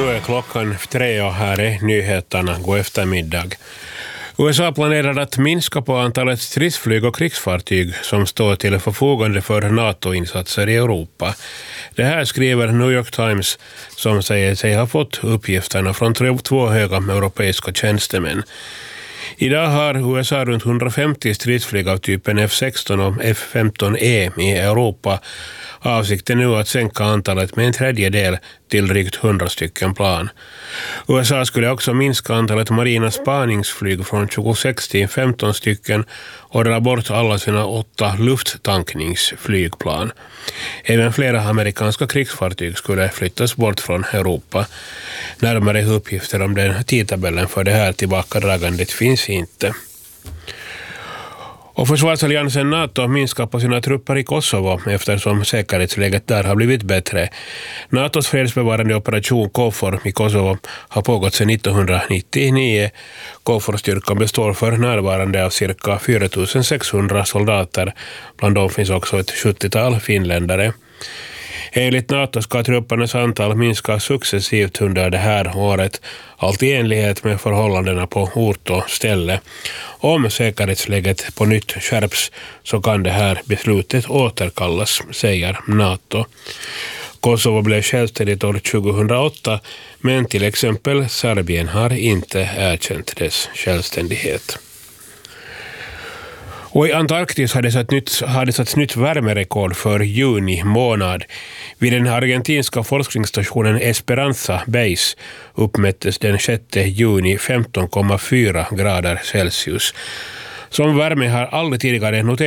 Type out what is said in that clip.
Nu är klockan 3 och här är nyheterna. God eftermiddag. USA planerar att minska på antalet stridsflyg och krigsfartyg som står till förfogande för NATO-insatser i Europa. Det här skriver New York Times som säger sig ha fått uppgifterna från 2 höga europeiska tjänstemän. Idag har USA runt 150 stridsflyg av typen F-16 och F-15E i Europa. Avsikten nu att sänka antalet med en tredjedel till drygt 100 stycken plan. USA skulle också minska antalet marina spaningsflyg från 26 till 15 stycken och dra bort alla sina 8 lufttankningsflygplan. Även flera amerikanska krigsfartyg skulle flyttas bort från Europa. Närmare uppgifter om den tidtabellen för det här tillbakadragandet finns inte. Och försvarsalliansen NATO minskar på sina trupper i Kosovo eftersom säkerhetsläget där har blivit bättre. NATOs fredsbevarande operation KFOR i Kosovo har pågått sedan 1999. KFOR-styrkan består för närvarande av cirka 4600 soldater. Bland dem finns också ett 70-tal finländare. Enligt NATO ska truppernas antal minska successivt under det här året, allt i enlighet med förhållandena på ort och ställe. Om säkerhetsläget på nytt skärps så kan det här beslutet återkallas, säger NATO. Kosovo blev självständigt år 2008, men till exempel Serbien har inte erkänt dess självständighet. Och i Antarktis har det satts nytt värmerekord för juni månad. Vid den argentinska forskningsstationen Esperanza Base uppmättes den 6 juni 15,4 grader Celsius. Som värme har aldrig tidigare noterats